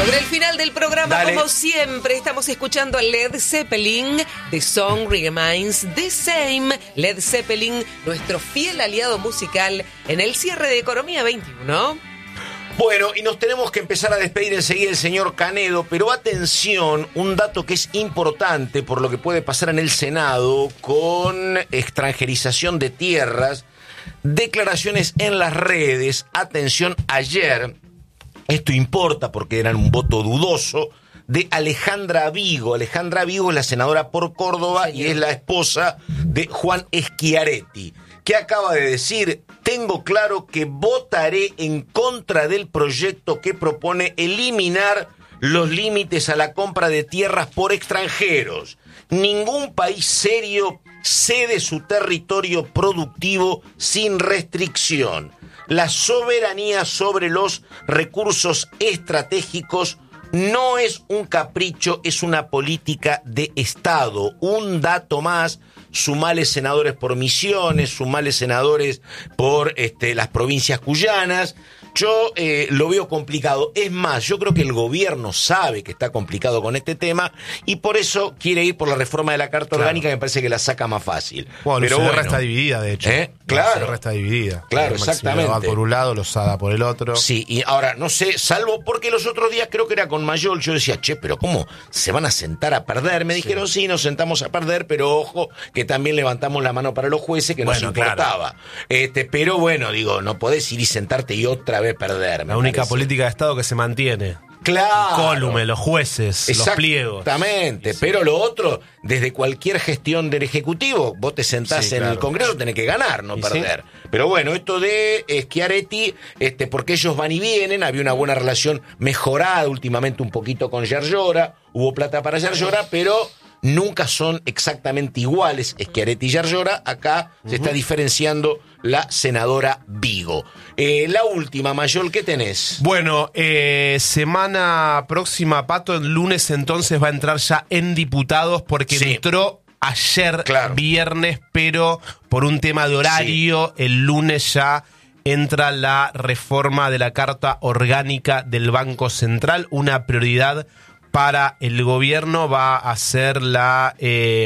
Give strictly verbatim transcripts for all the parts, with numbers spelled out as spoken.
Sobre el final del programa, Dale. como siempre, estamos escuchando a Led Zeppelin. The song remains the same. Led Zeppelin, nuestro fiel aliado musical en el cierre de Economía veintiuno. Bueno, y nos tenemos que empezar a despedir enseguida el señor Canedo, pero atención, un dato que es importante por lo que puede pasar en el Senado con extranjerización de tierras, declaraciones en las redes. Atención, ayer, esto importa porque eran un voto dudoso, de Alejandra Vigo. Alejandra Vigo es la senadora por Córdoba y es la esposa de Juan Schiaretti, que acaba de decir: tengo claro que votaré en contra del proyecto que propone eliminar los límites a la compra de tierras por extranjeros. Ningún país serio cede su territorio productivo sin restricción. La soberanía sobre los recursos estratégicos no es un capricho, es una política de Estado. Un dato más: sumales senadores por Misiones, sumales senadores por este, las provincias cuyanas. Yo eh, lo veo complicado. Es más, yo creo que el gobierno sabe que está complicado con este tema y por eso quiere ir por la reforma de la Carta claro. Orgánica, que me parece que la saca más fácil. Bueno, pero la bueno, está dividida, de hecho. ¿Eh? Claro. La está dividida. Claro, exactamente. Va por un lado, los Sada por el otro. Sí, y ahora, no sé, salvo porque los otros días creo que era con Mayol, yo decía, che, pero ¿cómo se van a sentar a perder? Me dijeron, sí, sí nos sentamos a perder, pero ojo, que también levantamos la mano para los jueces, que bueno, nos importaba. Claro. Este, pero bueno, digo, no podés ir y sentarte y otra vez perder. La única parece. política de Estado que se mantiene. Claro. Cólume, los jueces, los pliegos. Exactamente, sí. Pero lo otro, desde cualquier gestión del Ejecutivo, vos te sentás sí, en claro. el Congreso, tenés que ganar, no ¿Y perder. Sí? Pero bueno, esto de Schiaretti, este, porque ellos van y vienen, había una buena relación mejorada últimamente un poquito con Yarlora, hubo plata para Yarlora, pero nunca son exactamente iguales Schiaretti y Yarlora. Acá uh-huh. se está diferenciando la senadora Vigo. Eh, la última, Mayol, ¿qué tenés? Bueno, eh, semana próxima, Pato, el lunes entonces va a entrar ya en diputados porque sí. entró ayer claro. viernes, pero por un tema de horario, sí. el lunes ya entra la reforma de la Carta Orgánica del Banco Central, una prioridad para el gobierno. Va a ser la eh,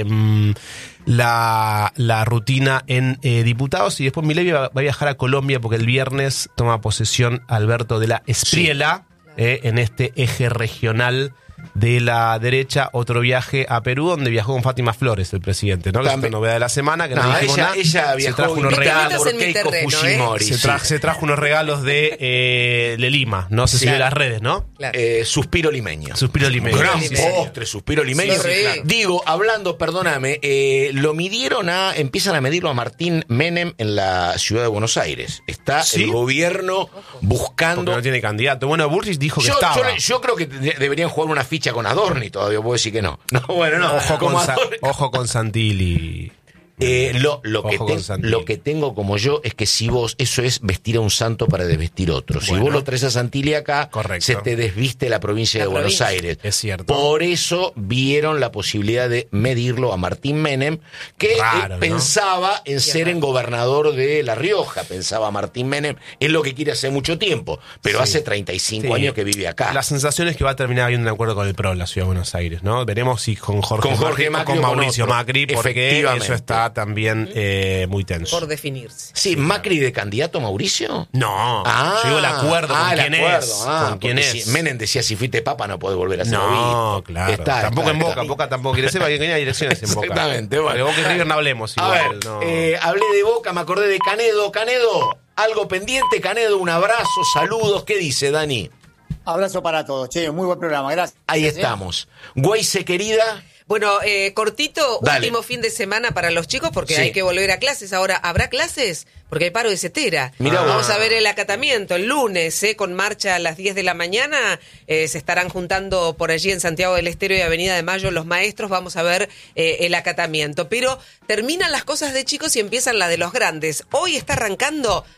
la, la rutina en eh, diputados y después Milei va, va a viajar a Colombia porque el viernes toma posesión Alberto de la Espriella sí. eh, en este eje regional de la derecha. Otro viaje a Perú donde viajó con Fátima Flores, el presidente, ¿no? La novedad de la semana, que no, no dijimos ella, nada. Ella viajó se trajo unos regalos por Keiko terreno, Fujimori. ¿eh? Se, tra- sí. se trajo unos regalos de, eh, de Lima, no sé sí. si de las redes, ¿no? Claro. Eh, suspiro limeño. Suspiro limeño. Gran sí, postre, sí. suspiro limeño. Sí, sí, claro. Digo, hablando, perdóname, eh, lo midieron a, empiezan a medirlo a Martín Menem en la ciudad de Buenos Aires. Está ¿Sí? el gobierno buscando. Porque no tiene candidato. Bueno, Bullrich dijo que yo, estaba. Yo, yo creo que de- deberían jugar una ficha con Adorni. Todavía puedo decir que no. No, bueno, no. Ojo, con, Sa- Adorni. ojo con Santilli. Eh, lo, lo, que Ojo te, con Santilli. lo que tengo como yo es que si vos, eso es vestir a un santo para desvestir otro. Si Bueno. vos lo traes a Santilli acá, Correcto. se te desviste la provincia La de Buenos provincia. Aires. Es cierto. Por eso vieron la posibilidad de medirlo a Martín Menem, que Raro, eh, ¿no? pensaba en Sí, ser raro. en gobernador de La Rioja. Pensaba Martín Menem, es lo que quiere hace mucho tiempo, pero Sí. hace treinta y cinco Sí. años que vive acá. La sensación es que va a terminar habiendo un acuerdo con el P R O en la Ciudad de Buenos Aires, ¿no? Veremos si con Jorge, Con Jorge Macri, Macri o o con con Mauricio otro. Macri, porque Efectivamente. eso está también eh, muy tenso. Por definirse. Sí, Macri de candidato, Mauricio. No, Ah, yo digo el acuerdo ah, con el quién acuerdo, es. ah, con quién porque es. si Menem decía, si fuiste papa no podés volver a ser No, obispo. claro. Está, tampoco está, en Boca, está. Boca tampoco quiere ser, porque hay elecciones en Boca. Exactamente, bueno. De Boca y River no hablemos A igual. ver, no. eh, hablé de Boca, me acordé de Canedo. Canedo, algo pendiente, Canedo, un abrazo, saludos. ¿Qué dice, Dani? Abrazo para todos, che, muy buen programa, gracias. Ahí ¿Eh? estamos. Güeyse, querida. Bueno, eh, cortito, Dale. último fin de semana para los chicos porque Sí. hay que volver a clases. Ahora, ¿habrá clases? Porque hay paro de setera. Mirá vos. Vamos a ver el acatamiento el lunes, eh, con marcha a las diez de la mañana. Eh, se estarán juntando por allí en Santiago del Estero y Avenida de Mayo los maestros. Vamos a ver eh, el acatamiento. Pero terminan las cosas de chicos y empiezan las de los grandes. Hoy está arrancando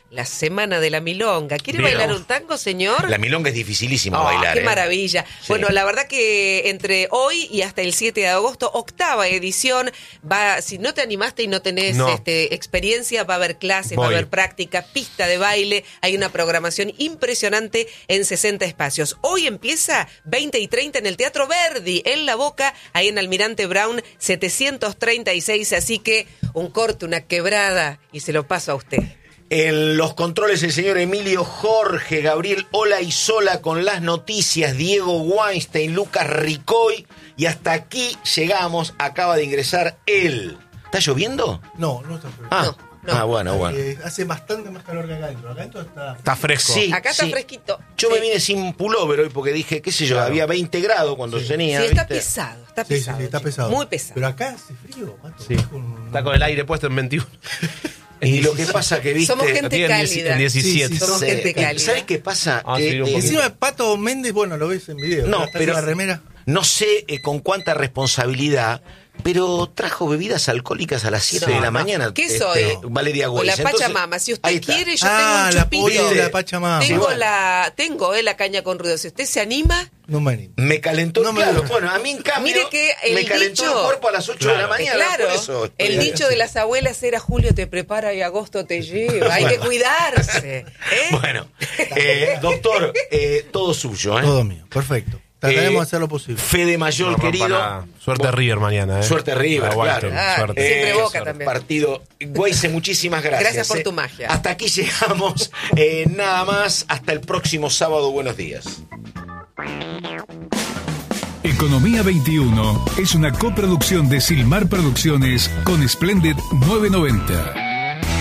la Semana de la Milonga. ¿Quiere Bien. bailar un tango, señor? La milonga es dificilísimo Oh, bailar. ¡Qué ¿eh? maravilla! Sí. Bueno, la verdad que entre hoy y hasta el siete de agosto, octava edición, va. Si no te animaste y no tenés No. este, experiencia, va a haber clases, va a Voy. haber práctica, pista de baile. Hay una programación impresionante en sesenta espacios. Hoy empieza veinte y treinta en el Teatro Verdi, en La Boca, ahí en Almirante Brown setecientos treinta y seis. Así que un corte, una quebrada, y se lo paso a usted. En los controles el señor Emilio Jorge, Gabriel Ola y Sola con las noticias, Diego Weinstein, Lucas Ricoy, y hasta aquí llegamos. Acaba de ingresar él. ¿Está lloviendo? No, no está fresco. Ah, No, no. ah bueno, bueno. Eh, hace bastante más calor que acá adentro. Acá adentro está... Está fresco. Sí. Acá está fresquito. Yo Sí. me vine sin pullover hoy porque dije, qué sé yo, Claro. había veinte grados cuando Sí. tenía. Sí, está ¿viste? pesado, está Sí, sí, pesado. sí, está chicos, pesado. Muy pesado. Pero acá hace frío, Pato. Sí. Está con- Está con el aire puesto en veintiuno. Y lo que pasa que, viste... Somos gente Tiene en dieci- cálida. en diecisiete. Sí, sí, Somos Sí, gente eh, cálida. ¿Sabes qué pasa? Ah, Que, sí, un eh, poquito. Encima Pato Méndez, bueno, lo ves en video. No, está pero- con la remera. no sé eh, con cuánta responsabilidad, pero trajo bebidas alcohólicas a las siete No, de la no. mañana. ¿Qué este, soy? Valeria O Weiss. la Entonces, Pachamama. Si usted ahí está. quiere, yo Ah, tengo un la chupito. polilla de la Pachamama. Tengo bueno. la, tengo eh, la caña con ruido. Si usted se anima, No me animo. Me calentó, No me claro. gusta. Bueno, a mí en cambio Mire que el me calentó dicho- el cuerpo a las ocho de la Claro. mañana. claro, por eso estoy el acá. dicho de las abuelas era Julio te prepara y agosto te lleva. Hay que cuidarse. ¿eh? Bueno, eh, doctor, eh, todo suyo, ¿eh? Todo mío. Perfecto. Trataremos Eh, de hacer lo posible. Fede Mayol, No rompa querido. nada. Suerte River mañana, ¿eh? Suerte River, A Walter, claro. Ah, suerte. siempre Eh, Boca suerte. también. Partido. Güeyse, muchísimas gracias. Gracias por eh. tu magia. Hasta aquí llegamos. Eh, nada más. Hasta el próximo sábado. Buenos días. Economía veintiuno es una coproducción de Silmar Producciones con Splendid novecientos noventa.